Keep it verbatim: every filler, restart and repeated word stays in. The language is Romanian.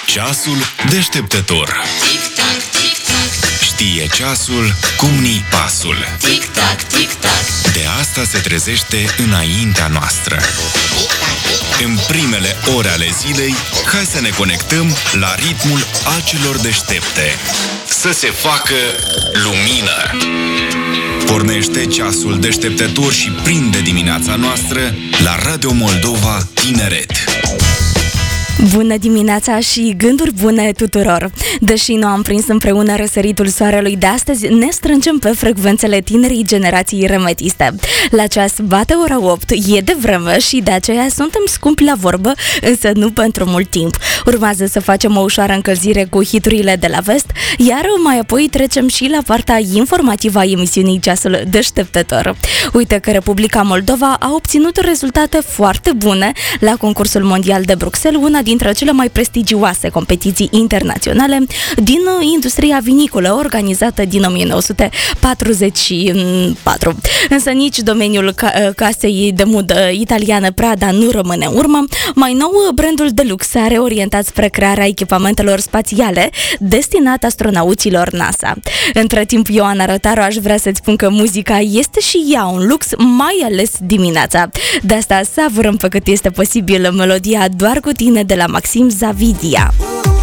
Ceasul deșteptător. Știe ceasul cum ni pasul. De asta se trezește înaintea noastră. În primele ore ale zilei, hai să ne conectăm la ritmul acelor deștepte. Să se facă lumină. Pornește ceasul deșteptător și prinde dimineața noastră la Radio Moldova Tineret. Bună dimineața și gânduri bune tuturor! Deși nu am prins împreună răsăritul soarelui de astăzi, ne strângem pe frecvențele tinerii generații remetiste. La ceas bate ora opt, e de vreme și de aceea suntem scumpi la vorbă, însă nu pentru mult timp. Urmează să facem o ușoară încălzire cu hiturile de la vest, iar mai apoi trecem și la partea informativă a emisiunii Ceasul Deșteptător. Uite că Republica Moldova a obținut rezultate foarte bune la concursul mondial de Bruxelles, una dintre cele mai prestigioase competiții internaționale din industria vinicolă, organizată din o mie nouă sute patruzeci și patru. Însă nici domeniul ca- casei de modă italiană Prada nu rămâne în urmă. Mai nou, brandul de lux are orientat spre crearea echipamentelor spațiale destinat astronauților NASA. Între timp, Ioana Rătaru, aș vrea să-ți spun că muzica este și ea un lux, mai ales dimineața. De asta savurăm pe cât este posibil melodia Doar cu tine de la Maxim Zavidia.